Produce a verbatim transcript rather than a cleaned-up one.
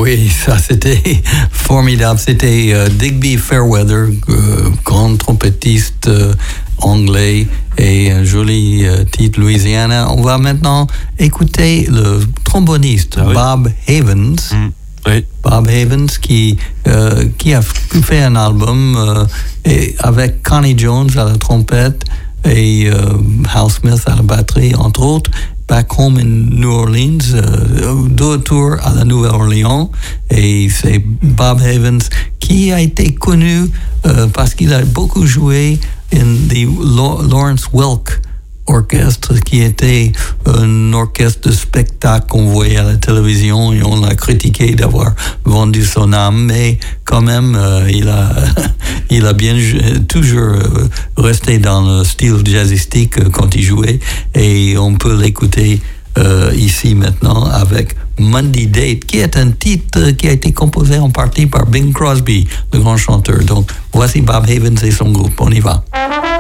oui, ça c'était formidable. C'était euh, Digby Fairweather, euh, grand trompettiste euh, anglais, et un joli euh, titre Louisiana. On va maintenant écouter le tromboniste ah, oui. Bob Havens. Mm. Oui. Bob Havens qui, euh, qui a fait un album euh, et avec Connie Jones à la trompette et euh, Hal Smith à la batterie, entre autres. Back Home in New Orleans, euh, de retour à la Nouvelle-Orléans, et c'est Bob Havens qui a été connu euh, parce qu'il a beaucoup joué in the Lawrence Welk Orchestre, qui était un orchestre de spectacle qu'on voyait à la télévision, et on l'a critiqué d'avoir vendu son âme, mais quand même euh, il a il a bien toujours euh, resté dans le style jazzistique euh, quand il jouait, et on peut l'écouter euh, ici maintenant avec Monday Date, qui est un titre qui a été composé en partie par Bing Crosby, le grand chanteur. Donc voici Bob Havens et son groupe, on y va.